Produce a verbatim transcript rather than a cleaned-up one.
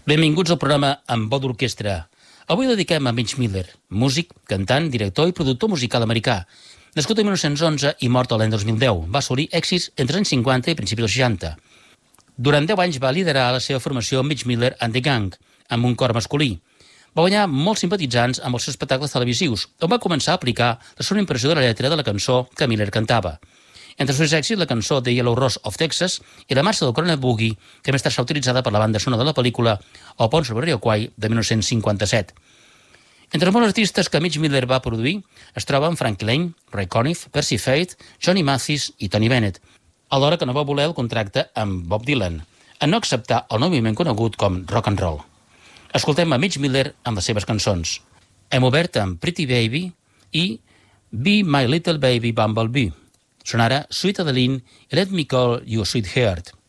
Benvinguts al programa amb veu d'orquestra. Avui dediquem a Mitch Miller, músic, cantant, director i productor musical americà. Nascut en mil nou-cents onze i mort l'any dos mil deu, va assolir èxits entre els anys cinquanta i principis dels seixanta. Durant deu anys va liderar la seva formació Mitch Miller and the Gang, amb un cor masculí. Va guanyar molts simpatitzants amb els seus espectacles televisius, on va començar a aplicar la seva impressió de la lletra de la cançó que Miller cantava. Entre els seus èxits, la cançó The Yellow Rose of Texas i la marxa del Corona Boogie, que més tard s'ha utilitzada per la banda sonora de la pel·lícula El pont sobre el riu Kwai de mil nou-cents cinquanta-set. Entre els molts artistes que Mitch Miller va produir es troben Frankie Laine, Ray Conniff, Percy Faith, Johnny Mathis i Tony Bennett, alhora que no va voler el contracte amb Bob Dylan, en no acceptar el nou moviment conegut com rock and roll. Escoltem a Mitch Miller amb les seves cançons. Hem obert amb Pretty Baby i Be My Little Baby Bumblebee. Són ara Sweet Adeline i Let Me Call You Sweetheart.